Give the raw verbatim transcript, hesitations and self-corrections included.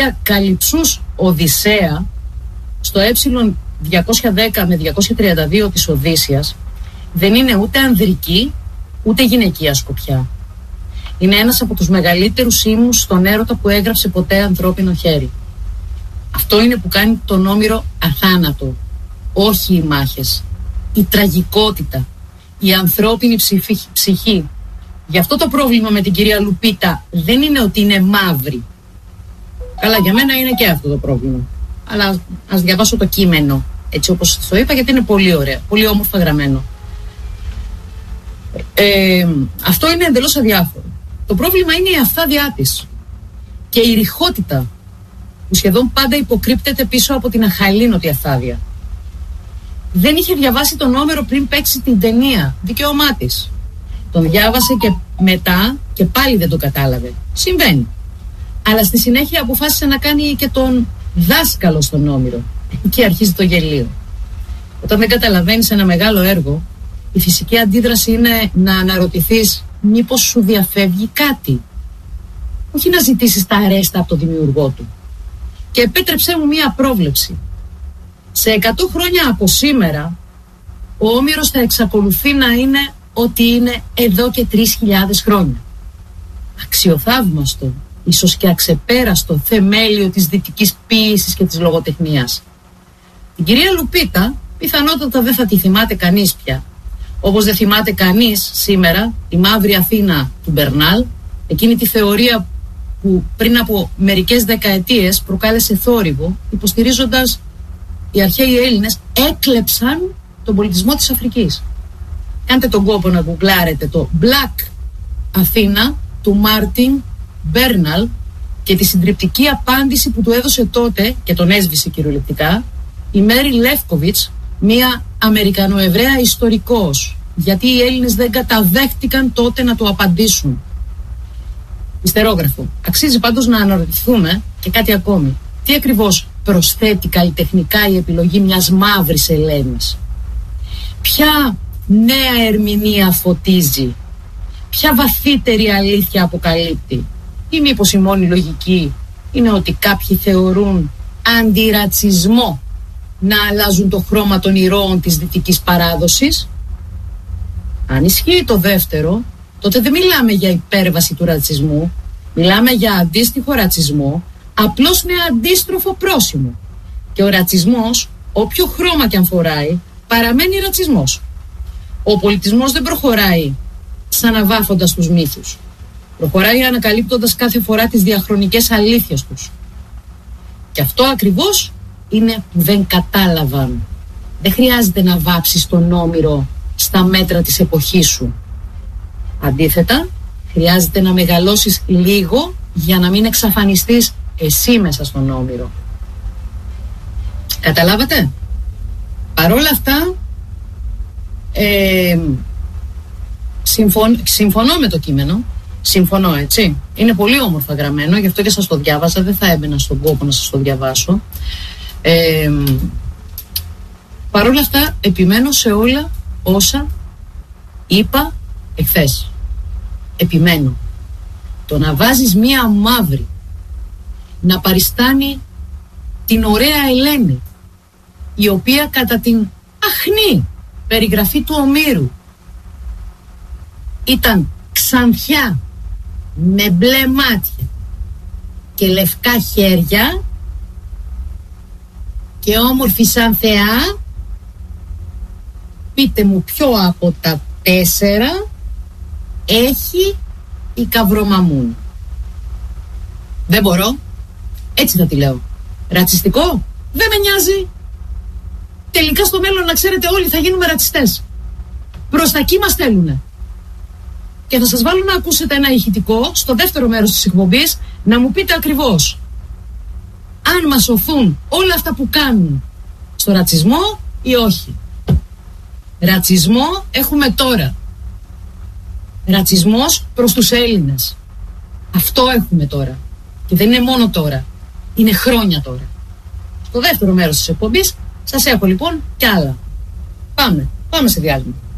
Καλυψούς Οδυσσέα στο ε διακόσια δέκα με διακόσια τριάντα δύο της Οδύσσιας δεν είναι ούτε ανδρική ούτε γυναικεία σκοπιά. Είναι ένας από τους μεγαλύτερους ύμνους στον έρωτα που έγραψε ποτέ ανθρώπινο χέρι. Αυτό είναι που κάνει τον Όμηρο αθάνατο. Όχι οι μάχες, η τραγικότητα, η ανθρώπινη ψυχή, ψυχή. Γι' αυτό το πρόβλημα με την κυρία Λουπίτα δεν είναι ότι είναι μαύρη. Καλά, για μένα είναι και αυτό το πρόβλημα. Αλλά ας διαβάσω το κείμενο έτσι όπως το είπα, γιατί είναι πολύ ωραία, πολύ όμορφα γραμμένο. Ε, αυτό είναι εντελώς αδιάφορο. Το πρόβλημα είναι η αυθάδειά της και η ρηχότητα που σχεδόν πάντα υποκρύπτεται πίσω από την αχαλήνωτη αυθάδεια. Δεν είχε διαβάσει τον Όμηρο πριν παίξει την ταινία, δικαίωμά της. Τον διάβασε και μετά και πάλι δεν το κατάλαβε. Συμβαίνει. Αλλά στη συνέχεια αποφάσισε να κάνει και τον δάσκαλο στον Όμηρο. Εκεί αρχίζει το γελίο. Όταν δεν καταλαβαίνεις ένα μεγάλο έργο, η φυσική αντίδραση είναι να αναρωτηθείς μήπως σου διαφεύγει κάτι. Όχι να ζητήσεις τα αρέστα από τον δημιουργό του. Και επέτρεψέ μου μία πρόβλεψη. Σε εκατό χρόνια από σήμερα, ο Όμηρος θα εξακολουθεί να είναι ό,τι είναι εδώ και τρεις χιλιάδες χρόνια. Αξιοθαύμαστο, ίσως και αξεπέραστο θεμέλιο της δυτικής ποίησης και της λογοτεχνίας. Την κυρία Λουπίτα πιθανότατα δεν θα τη θυμάται κανείς πια. Όπως δεν θυμάται κανείς σήμερα τη μαύρη Αθήνα του Μπερνάλ, εκείνη τη θεωρία που πριν από μερικές δεκαετίες προκάλεσε θόρυβο, υποστηρίζοντας οι αρχαίοι Έλληνες έκλεψαν τον πολιτισμό της Αφρικής. Κάντε τον κόπο να γκουγκλάρετε το Black Αθήνα του Μάρτιν Μπέρναλ και τη συντριπτική απάντηση που του έδωσε τότε, και τον έσβησε κυριολεκτικά, η Μέρι Λεύκοβιτς, μία Αμερικανοεβραία ιστορικός, γιατί οι Έλληνες δεν καταδέχτηκαν τότε να του απαντήσουν. Ιστερόγραφο. Αξίζει πάντως να αναρωτηθούμε και κάτι ακόμη. Τι ακριβώς προσθέτει καλλιτεχνικά η επιλογή μιας μαύρης Ελένης? Ποια νέα ερμηνεία φωτίζει? Ποια βαθύτερη αλήθεια αποκαλύπτει? Ή μήπως η μόνη λογική είναι ότι κάποιοι θεωρούν αντιρατσισμό να αλλάζουν το χρώμα των ηρώων της δυτικής παράδοσης? Αν ισχύει το δεύτερο, τότε δεν μιλάμε για υπέρβαση του ρατσισμού, μιλάμε για αντίστοιχο ρατσισμό, απλώς με αντίστροφο πρόσημο. Και ο ρατσισμός, όποιο χρώμα και αν φοράει, παραμένει ρατσισμός. Ο πολιτισμός δεν προχωράει σαν αβάφοντας τους μύθους. Προχωράει ανακαλύπτοντας κάθε φορά τις διαχρονικές αλήθειες τους. Και αυτό ακριβώς είναι που δεν κατάλαβαν. Δεν χρειάζεται να βάψεις τον Όμηρο στα μέτρα της εποχής σου. Αντίθετα, χρειάζεται να μεγαλώσεις λίγο για να μην εξαφανιστείς εσύ μέσα στον Όμηρο. Καταλάβατε? Παρόλα αυτά, ε, συμφων, συμφωνώ με το κείμενο. Συμφωνώ, έτσι. Είναι πολύ όμορφα γραμμένο, γι' αυτό και σας το διάβασα. Δεν θα έμπαινα στον κόπο να σας το διαβάσω. Ε, Παρ' όλα αυτά επιμένω σε όλα όσα είπα εχθές. Επιμένω. Το να βάζεις μία μαύρη να παριστάνει την ωραία Ελένη, η οποία κατά την αχνή περιγραφή του Ομήρου ήταν ξανθιά με μπλε μάτια και λευκά χέρια και όμορφη σαν θεά, πείτε μου ποιο από τα τέσσερα έχει η Καβρομαμούν? Δεν μπορώ. Έτσι θα τη λέω. Ρατσιστικό? Δεν με νοιάζει. Τελικά στο μέλλον, να ξέρετε, όλοι θα γίνουμε ρατσιστές. Προς τα εκεί μας στέλνουνε. Και θα σας βάλω να ακούσετε ένα ηχητικό στο δεύτερο μέρος της εκπομπής, να μου πείτε ακριβώς αν μας σωθούν όλα αυτά που κάνουν στο ρατσισμό ή όχι. Ρατσισμό έχουμε τώρα. Ρατσισμός προς τους Έλληνες. Αυτό έχουμε τώρα. Και δεν είναι μόνο τώρα. Είναι χρόνια τώρα. Στο δεύτερο μέρος της εκπομπής σας έχω λοιπόν κι άλλα. Πάμε. Πάμε σε διάλειμμα.